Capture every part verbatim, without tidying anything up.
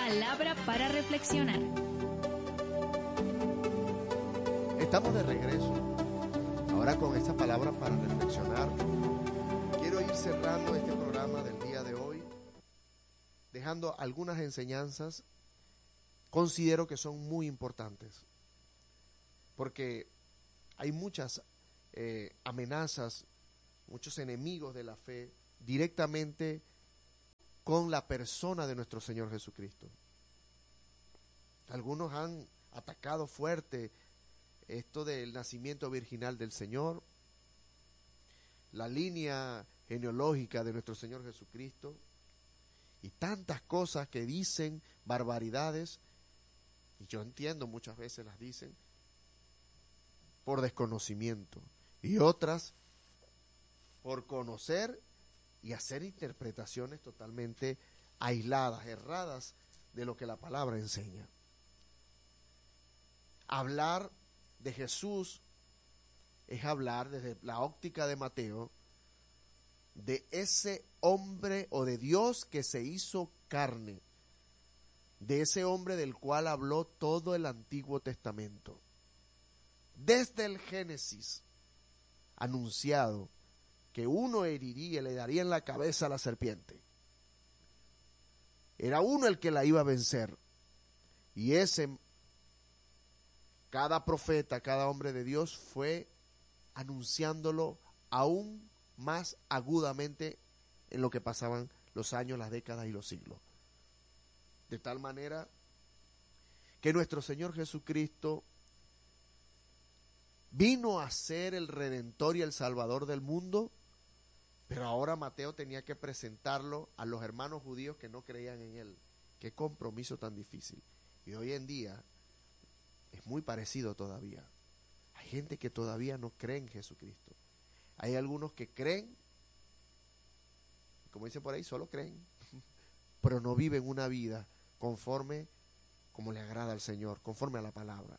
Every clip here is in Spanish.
Palabra para reflexionar. Estamos de regreso. Ahora con esta palabra para reflexionar, quiero ir cerrando este programa del día de hoy, dejando algunas enseñanzas, considero que son muy importantes, porque hay muchas eh, amenazas, muchos enemigos de la fe, directamente con la persona de nuestro Señor Jesucristo. Algunos han atacado fuerte esto del nacimiento virginal del Señor, la línea genealógica de nuestro Señor Jesucristo, y tantas cosas que dicen barbaridades, y yo entiendo muchas veces las dicen por desconocimiento, y otras por conocer y hacer interpretaciones totalmente aisladas, erradas de lo que la palabra enseña. Hablar de Jesús es hablar desde la óptica de Mateo de ese hombre o de Dios que se hizo carne, de ese hombre del cual habló todo el Antiguo Testamento. Desde el Génesis, anunciado que uno heriría, le daría en la cabeza a la serpiente. Era uno el que la iba a vencer. Y ese, cada profeta, cada hombre de Dios fue anunciándolo aún más agudamente en lo que pasaban los años, las décadas y los siglos. De tal manera que nuestro Señor Jesucristo vino a ser el Redentor y el Salvador del mundo, pero ahora Mateo tenía que presentarlo a los hermanos judíos que no creían en él. Qué compromiso tan difícil. Y hoy en día es muy parecido todavía. Hay gente que todavía no cree en Jesucristo. Hay algunos que creen, como dicen por ahí, solo creen, pero no viven una vida conforme como le agrada al Señor, conforme a la palabra.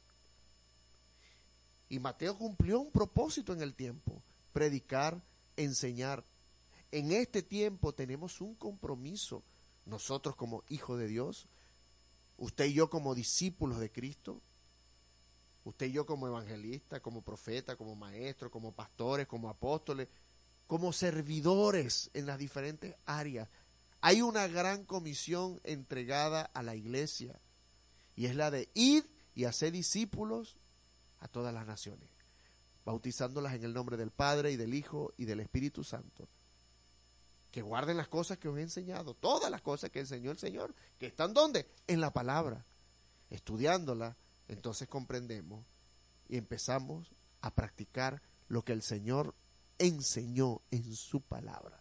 Y Mateo cumplió un propósito en el tiempo: predicar, enseñar. En este tiempo tenemos un compromiso, nosotros como hijos de Dios, usted y yo como discípulos de Cristo, usted y yo como evangelistas, como profetas, como maestros, como pastores, como apóstoles, como servidores en las diferentes áreas. Hay una gran comisión entregada a la iglesia, y es la de ir y hacer discípulos a todas las naciones, bautizándolas en el nombre del Padre y del Hijo y del Espíritu Santo. Que guarden las cosas que os he enseñado, todas las cosas que enseñó el Señor, que están ¿dónde? En la palabra. Estudiándola, entonces comprendemos y empezamos a practicar lo que el Señor enseñó en su palabra.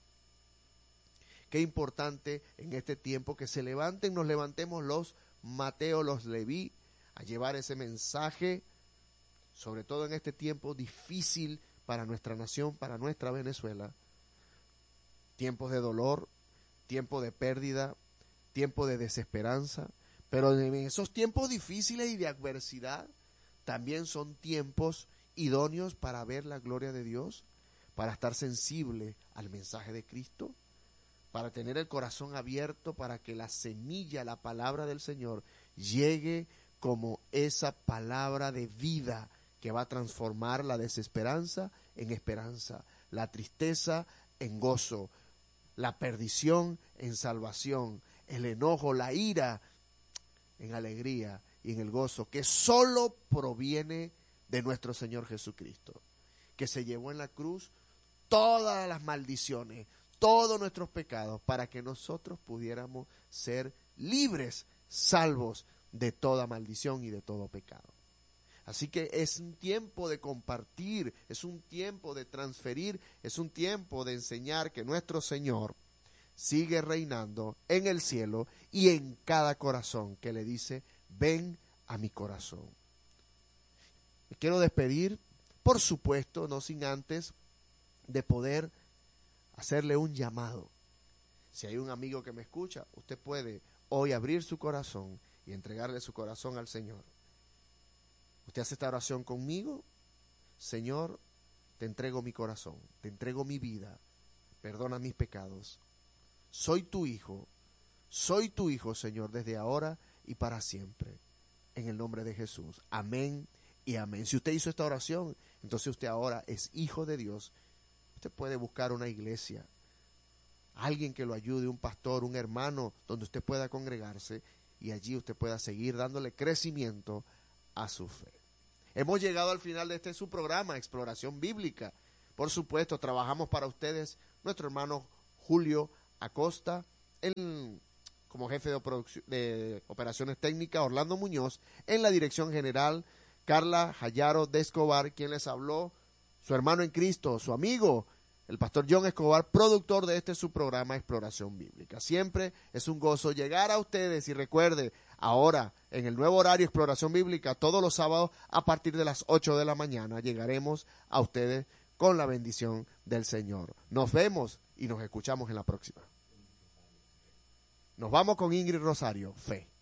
Qué importante en este tiempo que se levanten, nos levantemos los Mateo, los Leví, a llevar ese mensaje, sobre todo en este tiempo difícil para nuestra nación, para nuestra Venezuela. Tiempos de dolor, tiempo de pérdida, tiempo de desesperanza, pero en esos tiempos difíciles y de adversidad también son tiempos idóneos para ver la gloria de Dios, para estar sensible al mensaje de Cristo, para tener el corazón abierto para que la semilla, la palabra del Señor, llegue como esa palabra de vida que va a transformar la desesperanza en esperanza, la tristeza en gozo, la perdición en salvación, el enojo, la ira en alegría y en el gozo que solo proviene de nuestro Señor Jesucristo, que se llevó en la cruz todas las maldiciones, todos nuestros pecados, para que nosotros pudiéramos ser libres, salvos de toda maldición y de todo pecado. Así que es un tiempo de compartir, es un tiempo de transferir, es un tiempo de enseñar que nuestro Señor sigue reinando en el cielo y en cada corazón que le dice: ven a mi corazón. Me quiero despedir, por supuesto, no sin antes de poder hacerle un llamado. Si hay un amigo que me escucha, usted puede hoy abrir su corazón y entregarle su corazón al Señor. Usted hace esta oración conmigo: Señor, te entrego mi corazón, te entrego mi vida, perdona mis pecados. Soy tu hijo, Soy tu hijo, Señor, desde ahora y para siempre. En el nombre de Jesús. Amén y amén. Si usted hizo esta oración, entonces usted ahora es hijo de Dios. Usted puede buscar una iglesia, alguien que lo ayude, un pastor, un hermano, donde usted pueda congregarse y allí usted pueda seguir dándole crecimiento a su fe. Hemos llegado al final de este su programa, Exploración Bíblica. Por supuesto, trabajamos para ustedes nuestro hermano Julio Acosta, el, como jefe de, de operaciones técnicas, Orlando Muñoz, en la dirección general, Carla Jayaro de Escobar, quien les habló, su hermano en Cristo, su amigo, el pastor John Escobar, productor de este su programa Exploración Bíblica. Siempre es un gozo llegar a ustedes y recuerde, ahora en el nuevo horario Exploración Bíblica, todos los sábados a partir de las ocho de la mañana, llegaremos a ustedes con la bendición del Señor. Nos vemos y nos escuchamos en la próxima. Nos vamos con Ingrid Rosario, Fe.